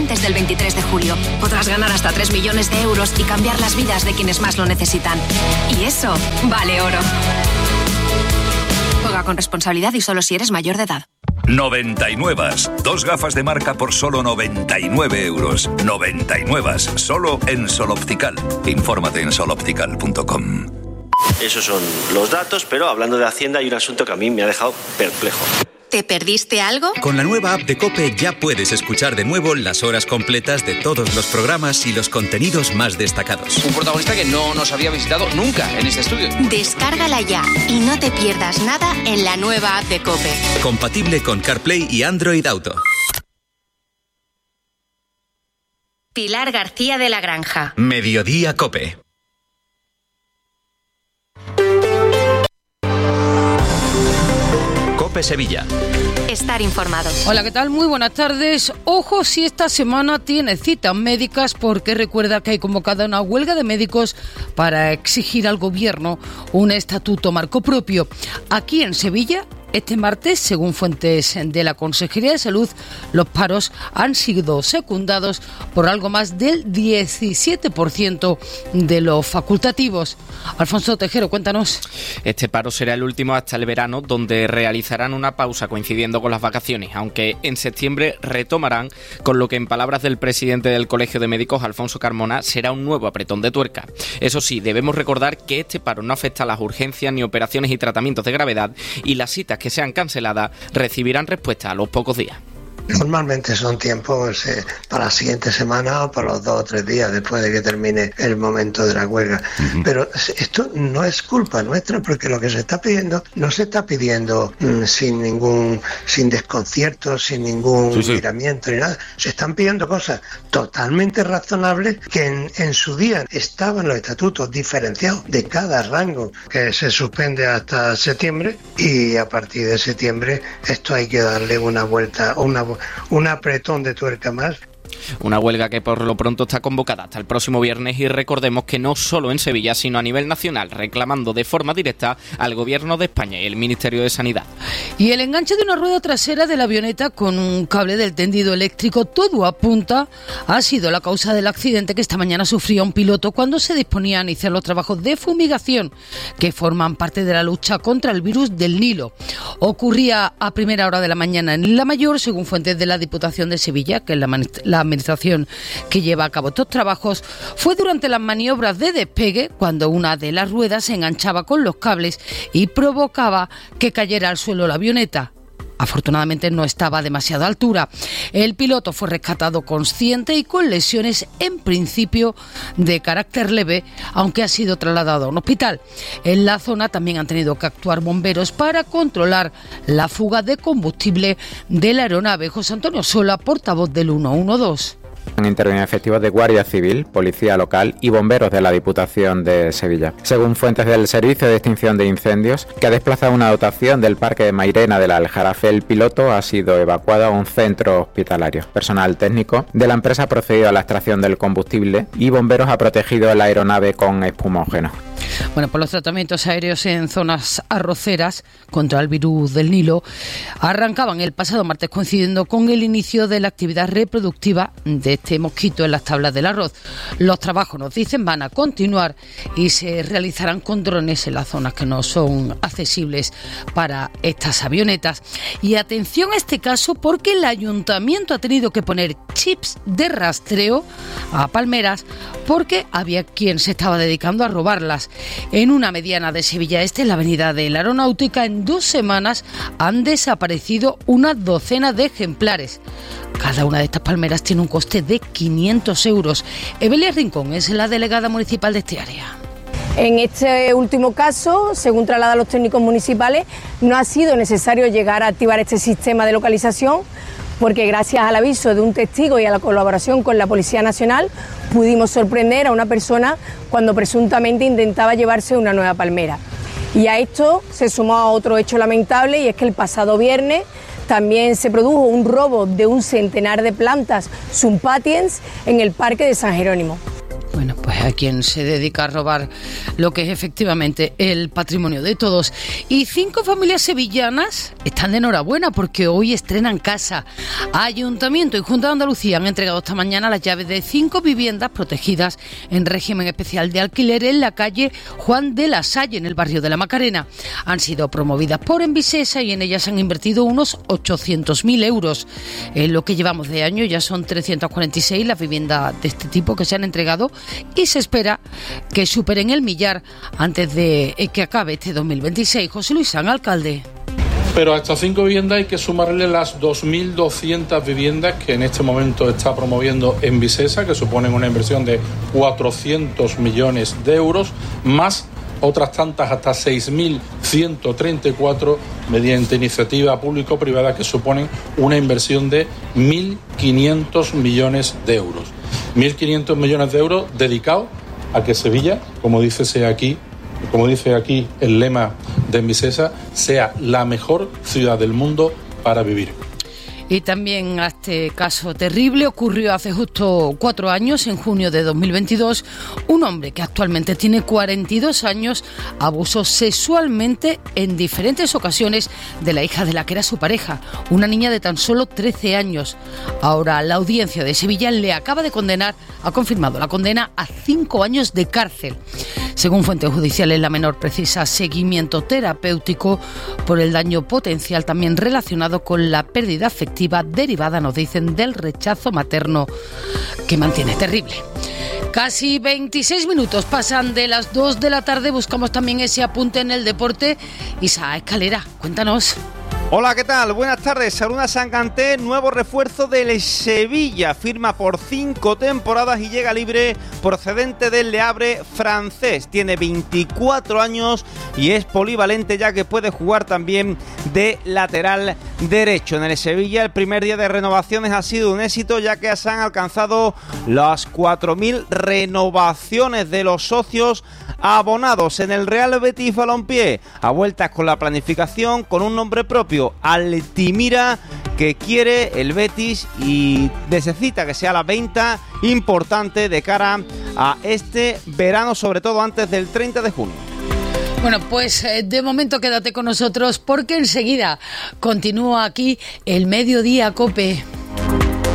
antes del 23 de julio. Podrás ganar hasta 3 millones de euros y cambiar las vidas de quienes más lo necesitan. Y eso vale oro. Juega con responsabilidad y solo si eres mayor de edad. 99. 2 gafas de marca por solo 99 euros. 99. Solo en Sol Optical. Infórmate en soloptical.com. Esos son los datos, pero hablando de Hacienda hay un asunto que a mí me ha dejado perplejo. ¿Te perdiste algo? Con la nueva app de COPE ya puedes escuchar de nuevo las horas completas de todos los programas y los contenidos más destacados. Un protagonista que no nos había visitado nunca en este estudio. Descárgala ya y no te pierdas nada en la nueva app de COPE. Compatible con CarPlay y Android Auto. Pilar García de la Granja. Mediodía COPE. COPE Sevilla. Estar informados. Hola, ¿qué tal? Muy buenas tardes. Ojo si esta semana tiene citas médicas, porque recuerda que hay convocada una huelga de médicos para exigir al gobierno un estatuto marco propio. Aquí en Sevilla, este martes, según fuentes de la Consejería de Salud, los paros han sido secundados por algo más del 17% de los facultativos. Alfonso Tejero, cuéntanos. Este paro será el último hasta el verano, donde realizarán una pausa coincidiendo con las vacaciones, aunque en septiembre retomarán, con lo que en palabras del presidente del Colegio de Médicos, Alfonso Carmona, será un nuevo apretón de tuerca. Eso sí, debemos recordar que este paro no afecta a las urgencias ni operaciones y tratamientos de gravedad, y las citas que sean canceladas recibirán respuesta a los pocos días. Normalmente son tiempos para la siguiente semana o para los 2 o 3 días después de que termine el momento de la huelga. Pero esto no es culpa nuestra, porque lo que se está pidiendo no se está pidiendo sin desconcierto, sin ningún miramiento ni nada. Se están pidiendo cosas totalmente razonables que en su día estaban los estatutos diferenciados de cada rango, que se suspende hasta septiembre, y a partir de septiembre esto hay que darle una vuelta, un apretón de tuerca más. Una huelga que por lo pronto está convocada hasta el próximo viernes, y recordemos que no solo en Sevilla, sino a nivel nacional, reclamando de forma directa al Gobierno de España y el Ministerio de Sanidad. Y el enganche de una rueda trasera de la avioneta con un cable del tendido eléctrico, todo apunta, ha sido la causa del accidente que esta mañana sufría un piloto cuando se disponía a iniciar los trabajos de fumigación que forman parte de la lucha contra el virus del Nilo. Ocurría a primera hora de la mañana en Isla Mayor, según fuentes de la Diputación de Sevilla, que es la administración que lleva a cabo estos trabajos. Fue durante las maniobras de despegue cuando una de las ruedas se enganchaba con los cables y provocaba que cayera al suelo la avioneta. Afortunadamente no estaba a demasiada altura. El piloto fue rescatado consciente y con lesiones en principio de carácter leve, aunque ha sido trasladado a un hospital. En la zona también han tenido que actuar bomberos para controlar la fuga de combustible de la aeronave. José Antonio Sola, portavoz del 112. Han intervenido efectivos de Guardia Civil, Policía Local y bomberos de la Diputación de Sevilla. Según fuentes del Servicio de Extinción de Incendios, que ha desplazado una dotación del Parque de Mairena del Aljarafe, el piloto ha sido evacuado a un centro hospitalario. Personal técnico de la empresa ha procedido a la extracción del combustible y bomberos ha protegido la aeronave con espumógeno. Bueno, pues los tratamientos aéreos en zonas arroceras contra el virus del Nilo arrancaban el pasado martes, coincidiendo con el inicio de la actividad reproductiva de este mosquito en las tablas del arroz. Los trabajos, nos dicen, van a continuar y se realizarán con drones en las zonas que no son accesibles para estas avionetas. Y atención a este caso, porque el ayuntamiento ha tenido que poner chips de rastreo a palmeras porque había quien se estaba dedicando a robarlas. En una mediana de Sevilla Este, en la avenida de la Aeronáutica, en 2 semanas han desaparecido una docena de ejemplares. Cada una de estas palmeras tiene un coste de 500 euros. Evelia Rincón es la delegada municipal de este área. En este último caso, según trasladan los técnicos municipales, no ha sido necesario llegar a activar este sistema de localización, porque gracias al aviso de un testigo y a la colaboración con la Policía Nacional pudimos sorprender a una persona cuando presuntamente intentaba llevarse una nueva palmera. Y a esto se sumó a otro hecho lamentable, y es que el pasado viernes también se produjo un robo de un centenar de plantas Sumpatiens en el Parque de San Jerónimo. Bueno, pues pues hay quien se dedica a robar lo que es efectivamente el patrimonio de todos. Y 5 familias sevillanas están de enhorabuena porque hoy estrenan casa. Ayuntamiento y Junta de Andalucía han entregado esta mañana las llaves de 5 viviendas protegidas en régimen especial de alquiler en la calle Juan de la Salle, en el barrio de la Macarena. Han sido promovidas por Envisesa y en ellas han invertido unos 800.000 euros. En lo que llevamos de año ya son 346 las viviendas de este tipo que se han entregado y se espera que superen el millar antes de que acabe este 2026. José Luis San, alcalde. Pero a estas 5 viviendas hay que sumarle las 2.200 viviendas que en este momento está promoviendo Envisesa, que suponen una inversión de 400 millones de euros, más otras tantas hasta 6.134 mediante iniciativa público-privada que suponen una inversión de 1.500 millones de euros. 1.500 millones de euros dedicados a que Sevilla, como dice aquí el lema de Envisesa, sea la mejor ciudad del mundo para vivir. Y también este caso terrible ocurrió hace justo 4 años, en junio de 2022. Un hombre que actualmente tiene 42 años abusó sexualmente en diferentes ocasiones de la hija de la que era su pareja, una niña de tan solo 13 años. Ahora la audiencia de Sevilla le acaba de condenar, ha confirmado la condena a 5 años de cárcel. Según fuentes judiciales, la menor precisa seguimiento terapéutico por el daño potencial también relacionado con la pérdida afectiva derivada, nos dicen, del rechazo materno que mantiene terrible. Casi 26 minutos pasan de las 2 de la tarde. Buscamos también ese apunte en el deporte. Isa Escalera, cuéntanos. Hola, ¿qué tal? Buenas tardes. Aruna Sanganté, nuevo refuerzo del Sevilla. Firma por 5 temporadas y llega libre procedente del Le Havre francés. Tiene 24 años y es polivalente, ya que puede jugar también de lateral derecho. En el Sevilla, el primer día de renovaciones ha sido un éxito, ya que se han alcanzado las 4.000 renovaciones de los socios abonados. En el Real Betis Balompié, a vueltas con la planificación, con un nombre propio, Altimira, que quiere el Betis y necesita que sea la venta importante de cara a este verano, sobre todo antes del 30 de junio. Bueno, pues de momento quédate con nosotros porque enseguida continúa aquí el Mediodía COPE.